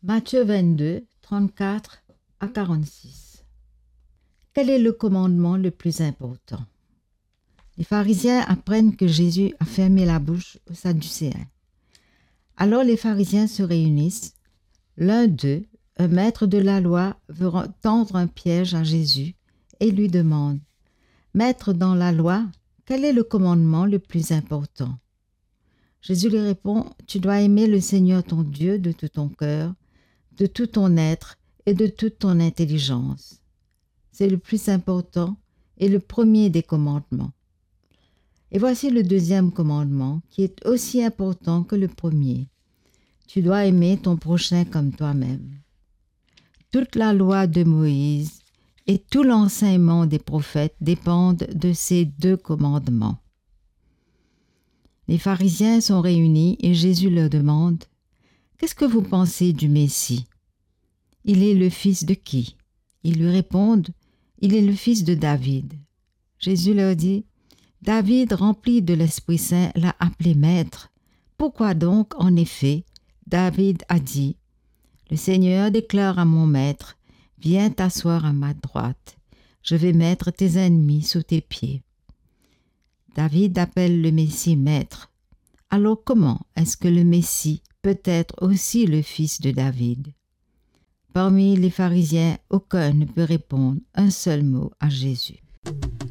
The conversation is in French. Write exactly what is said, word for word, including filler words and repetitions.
Matthieu vingt-deux, trente-quatre à quarante-six. Quel est le commandement le plus important? Les pharisiens apprennent que Jésus a fermé la bouche aux Sadducéens. Alors les pharisiens se réunissent. L'un d'eux, un maître de la loi, veut tendre un piège à Jésus et lui demande: « Maître dans la loi, quel est le commandement le plus important ?» Jésus lui répond: « Tu dois aimer le Seigneur ton Dieu de tout ton cœur, de tout ton être et de toute ton intelligence. » C'est le plus important et le premier des commandements. Et voici le deuxième commandement qui est aussi important que le premier. Tu dois aimer ton prochain comme toi-même. Toute la loi de Moïse et tout l'enseignement des prophètes dépendent de ces deux commandements. Les pharisiens sont réunis et Jésus leur demande: « Qu'est-ce que vous pensez du Messie? Il est le fils de qui ?» Ils lui répondent: « Il est le fils de David. » Jésus leur dit: « David, rempli de l'Esprit Saint, l'a appelé maître. Pourquoi donc, en effet, David a dit: « Le Seigneur déclare à mon maître: Viens t'asseoir à ma droite. Je vais mettre tes ennemis sous tes pieds. » David appelle le Messie maître. Alors comment est-ce que le Messie peut être aussi le fils de David? Parmi les pharisiens, aucun ne peut répondre un seul mot à Jésus.